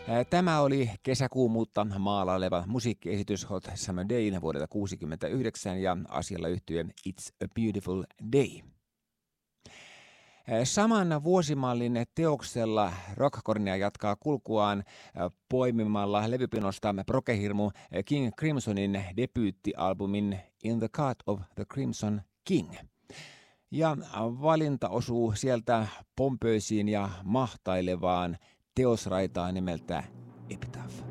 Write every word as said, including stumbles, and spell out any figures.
Tämä oli kesäkuumuutta maalaileva musiikkiesitys Hot Summer Day vuodelta kuusikymmentäyhdeksän ja asialla yhtyen It's a Beautiful Day. Saman vuosimallin teoksella rockkornia jatkaa kulkuaan poimimalla levypinosta progehirmu King Crimsonin debyyttialbumin In the Court of the Crimson King. Ja valinta osuu sieltä pompöisiin ja mahtailevaan teosraitaan nimeltä Epitaph.